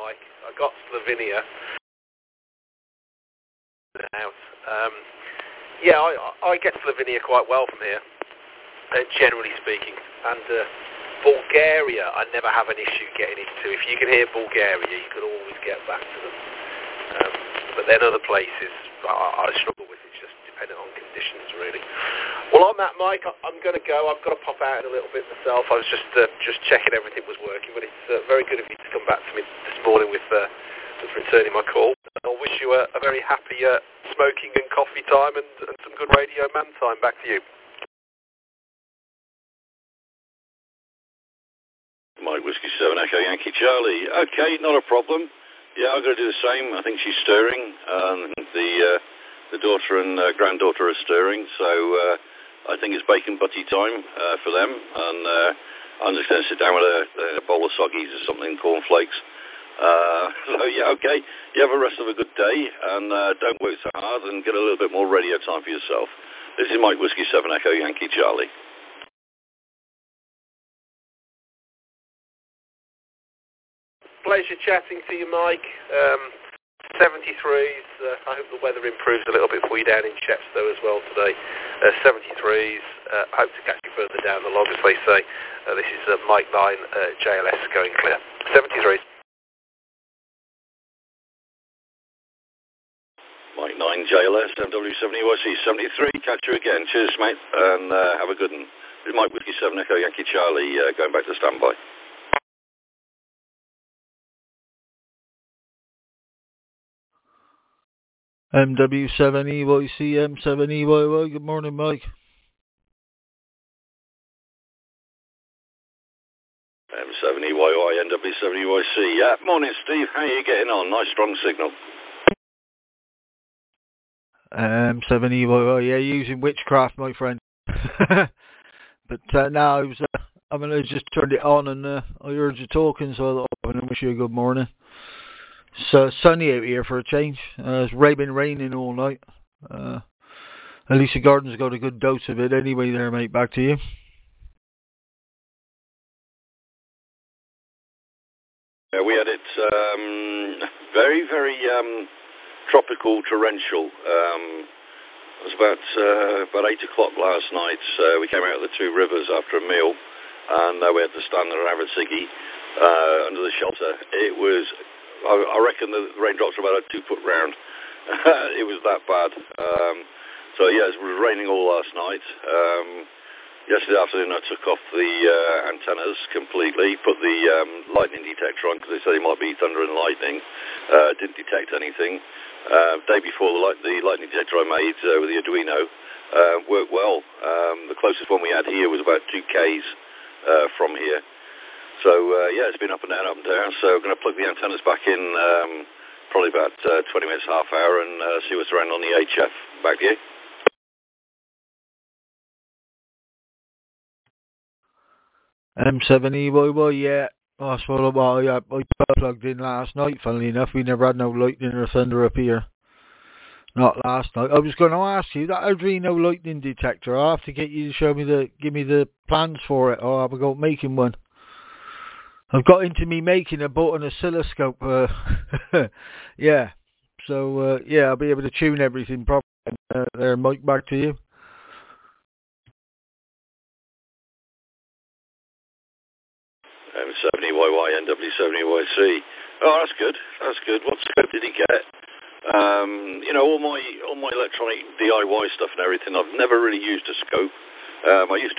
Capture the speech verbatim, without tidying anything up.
Mike. I got Slovenia out. Um, yeah, I, I get Slovenia quite well from here, uh, generally speaking. And uh, Bulgaria, I never have an issue getting into. If you can hear Bulgaria, you can always get back to them. Um, but then other places, I, I struggle with. It's just dependent on conditions, really. Well, on that, Mike, I, I'm going to go. I've got to pop out in a little bit myself. I was just uh, just checking everything was working, but it's uh, very good of you to come back to me this morning with, uh, with returning my call. I'll wish you a, a very happy uh, smoking and coffee time and, and some good Radio Man time. Back to you. Mike Whiskey seven Echo Yankee Charlie. Okay, not a problem. Yeah, I'm going to do the same. I think she's stirring. Um, the uh, the daughter and uh, granddaughter are stirring, so uh, I think it's bacon butty time uh, for them. And uh, I'm just going to sit down with a, a bowl of soggies or something, cornflakes. Uh, so yeah, okay. You have a rest of a good day, and uh, don't work so hard, and get a little bit more radio time for yourself. This is Mike Whiskey seven Echo Yankee Charlie. Pleasure chatting to you, Mike. Um, seventy-threes. Uh, I hope the weather improves a little bit for you down in Chepstow as well today. Uh, seventy-threes. Uh, I hope to catch you further down the log, as they say. Uh, this is uh, Mike nine, uh, J L S going clear. seventy-threes. Mike nine, J L S, M W seven E Y C seventy-three. Catch you again. Cheers, mate, and uh, have a good one. This is Mike Whiskey seven Echo Yankee Charlie uh, going back to standby. M W seven E Y C, M seven E Y Y. Good morning, Mike. M seven E Y Y, N W seven E Y C. Yeah, morning, Steve. How are you getting on? Nice strong signal. M seven E Y Y, yeah, using witchcraft, my friend. But uh, now I was, uh, I mean, I just turned it on and uh, I heard you talking, so I thought I'm going to wish you a good morning. It's uh, sunny out here for a change. Uh, it's been raining all night. Uh, at least the garden's got a good dose of it anyway there, mate. Back to you. Yeah, we had it um, very, very um, tropical, torrential. Um, it was about uh, about eight o'clock last night. Uh, we came out of the Two Rivers after a meal, and uh, we had to stand there and have a ciggy uh, under the shelter. It was... I reckon the raindrops were about a two foot round. It was that bad. Um, so yeah, it was raining all last night. Um, yesterday afternoon I took off the uh, antennas completely, put the um, lightning detector on because they said it might be thunder and lightning. Uh, didn't detect anything. Uh, day before the, light, the lightning detector I made uh, with the Arduino uh, worked well. Um, the closest one we had here was about two Ks uh, from here. So, uh, yeah, it's been up and down, up and down. So I'm going to plug the antennas back in um, probably about uh, twenty minutes, half hour, and uh, see what's around on the H F. Back to you. M seven E Y Y, yeah. That's what I, I, I plugged in last night, funnily enough. We never had no lightning or thunder up here. Not last night. I was going to ask you, that Arduino lightning detector, I'll have to get you to show me the, give me the plans for it, or I'll go making one. I've got into me making a bought an oscilloscope. Uh, yeah. So, uh, yeah, I'll be able to tune everything properly. Uh, there, Mike, back to you. M seven E Y Y, N W seven E Y C. Oh, that's good. That's good. What scope did he get? Um, you know, all my all my electronic D I Y stuff and everything, I've never really used a scope. Um, I used